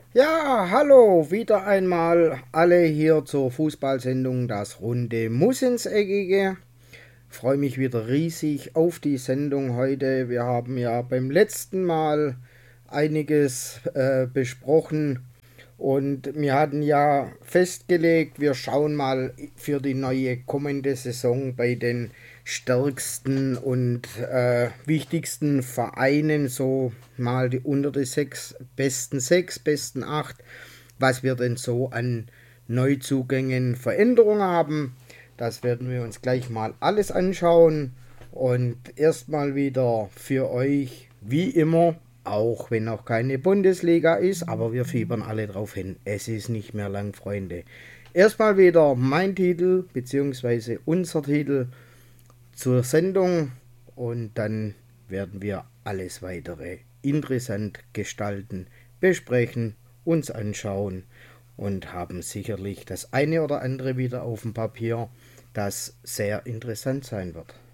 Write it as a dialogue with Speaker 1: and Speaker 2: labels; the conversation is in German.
Speaker 1: Ja, hallo, wieder einmal alle hier zur Fußballsendung Das Runde muss ins Eckige. Freue mich wieder riesig auf die Sendung heute. Wir haben ja beim letzten Mal einiges besprochen und wir hatten ja festgelegt, wir schauen mal für die neue kommende Saison bei den stärksten und wichtigsten Vereinen, so mal unter die sechs, besten acht, was wir denn so an Neuzugängen, Veränderungen haben. Das werden wir uns gleich mal alles anschauen. Und erstmal wieder für euch, wie immer, auch wenn noch keine Bundesliga ist, aber wir fiebern alle drauf hin. Es ist nicht mehr lang, Freunde. Erstmal wieder mein Titel, beziehungsweise unser Titel zur Sendung und dann werden wir alles weitere interessant gestalten, besprechen, uns anschauen und haben sicherlich das eine oder andere wieder auf dem Papier, das sehr interessant sein wird.